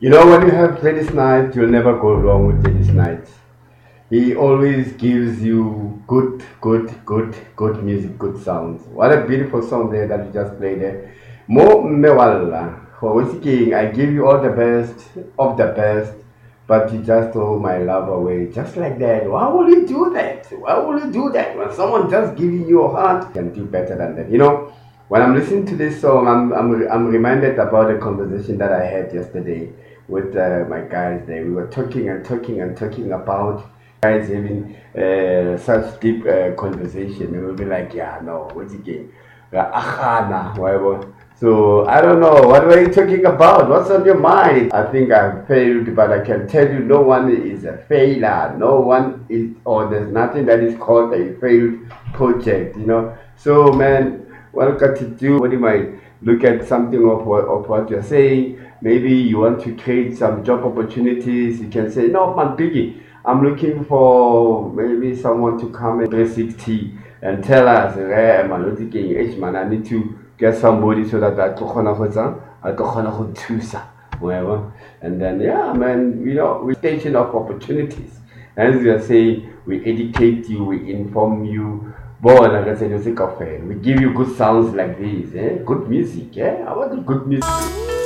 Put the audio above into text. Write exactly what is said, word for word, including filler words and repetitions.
You know, when you have Gladys Knight, you'll never go wrong with Gladys Knight. He always gives you good, good, good, good music, good sounds. What a beautiful song there that you just played there. Mo Mewala. For King, I give you all the best of the best, but you just throw my love away. Just like that. Why will you do that? Why will you do that? When someone just giving you a heart, you can do better than that. You know, when I'm listening to this song, I'm, I'm, I'm reminded about a conversation that I had yesterday with uh, my guys there. We were talking and talking and talking about guys having uh, such deep uh, conversation. And we'll be like, yeah, no, what's again? Ahana, whatever. So I don't know. What were you talking about? What's on your mind? I think I failed, but I can tell you, no one is a failure. No one is, or there's nothing that is called a failed project. You know. So man, what you got to do? What you might look at something of what of what you're saying. Maybe you want to create some job opportunities. You can say, no, man, Biggie, I'm looking for maybe someone to come in three sixty and tell us, hey, man, what's thinking, hey, man, I need to get somebody so that I can I can choose whatever. And then, yeah, man, you know, we station of opportunities. As we are saying, we educate you, we inform you. Boy, like I said, music of we give you good sounds like this, eh? Good music, yeah? I want the good music.